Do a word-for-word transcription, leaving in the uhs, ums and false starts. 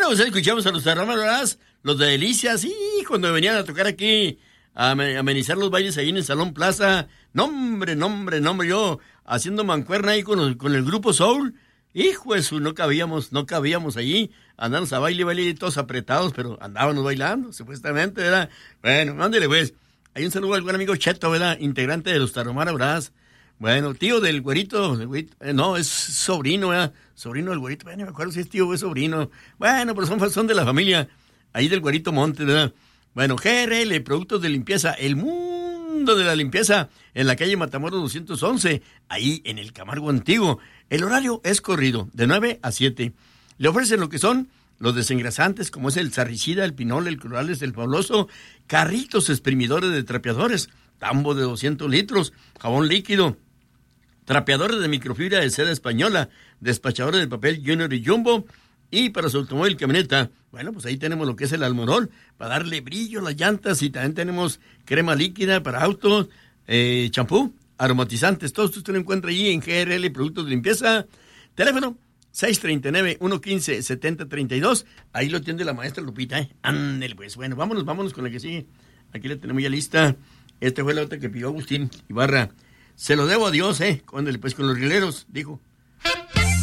pues escuchamos a los Tarramaras, los de Delicias, sí, cuando venían a tocar aquí, a amenizar los bailes ahí en el Salón Plaza. Nombre, nombre, nombre, yo haciendo mancuerna ahí con, los, con el grupo Soul. Hijo de su, no cabíamos, no cabíamos allí, andábamos a baile, baile, todos apretados, pero andábamos bailando, supuestamente, ¿verdad? Bueno, mándele pues. Hay un saludo al buen amigo Cheto, ¿verdad? Integrante de los Tarahumara Brass. Bueno, tío del güerito, del güerito eh, no, es sobrino, ¿verdad? Sobrino del güerito, bueno, me acuerdo si es tío o es sobrino. Bueno, pero son, son de la familia, ahí del güerito Montes, ¿verdad? Bueno, G R L, Productos de Limpieza, el mundo de la limpieza, en la calle Matamoros doscientos once, ahí en el Camargo Antiguo. El horario es corrido, de nueve a siete. Le ofrecen lo que son los desengrasantes, como es el sarricida, el pinol, el clorales, el fabuloso, carritos exprimidores de trapeadores, tambo de doscientos litros, jabón líquido, trapeadores de microfibra de seda española, despachadores de papel Junior y Jumbo, y para su automóvil camioneta, bueno, pues ahí tenemos lo que es el Almorol, para darle brillo a las llantas, y también tenemos crema líquida para autos, eh, champú, aromatizantes, todo esto usted lo encuentra allí en G R L Productos de Limpieza. Teléfono seis tres nueve, uno uno cinco, siete cero tres dos, ahí lo atiende la maestra Lupita, ¿eh? Ándale pues, bueno, vámonos, vámonos con la que sigue. Aquí la tenemos ya lista. Esta fue la otra que pidió Agustín Ibarra. Se lo debo a Dios, ¿eh? Ándale pues, con los rieleros, dijo.